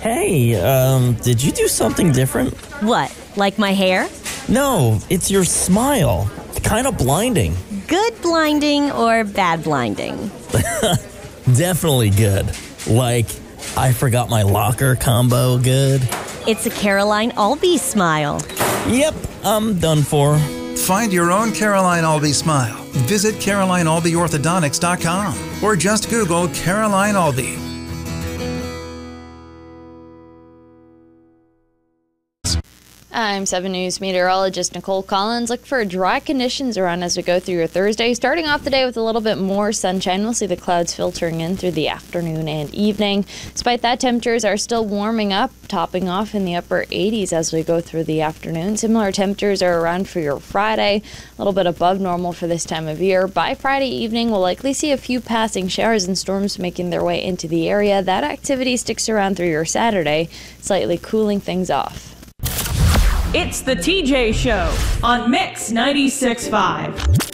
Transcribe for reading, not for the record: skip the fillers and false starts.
Hey, did you do something different? What, like my hair? No, it's your smile. Kind of blinding. Good blinding or bad blinding? Definitely good. Like, I forgot my locker combo good. It's a Caroline Albee smile. Yep, I'm done for. Find your own Caroline Albee smile. Visit CarolineAlbeeOrthodontics.com or just Google Caroline Albee. I'm 7 News meteorologist Nicole Collins. Look for dry conditions around as we go through your Thursday. Starting off the day with a little bit more sunshine. We'll see the clouds filtering in through the afternoon and evening. Despite that, temperatures are still warming up, topping off in the upper 80s as we go through the afternoon. Similar temperatures are around for your Friday, a little bit above normal for this time of year. By Friday evening, we'll likely see a few passing showers and storms making their way into the area. That activity sticks around through your Saturday, slightly cooling things off. It's the TJ Show on Mix 96.5.